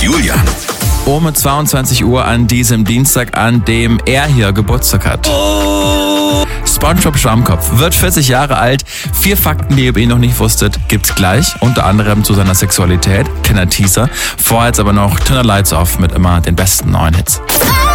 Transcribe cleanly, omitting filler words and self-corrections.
Julian. Um 22 Uhr an diesem Dienstag, an dem er hier Geburtstag hat. SpongeBob Schwammkopf wird 40 Jahre alt. 4 Fakten, die ihr über ihn noch nicht wusstet, gibt's gleich. Unter anderem zu seiner Sexualität. Kleiner Teaser. Vorher jetzt aber noch Turn the Lights Off mit immer den besten neuen Hits.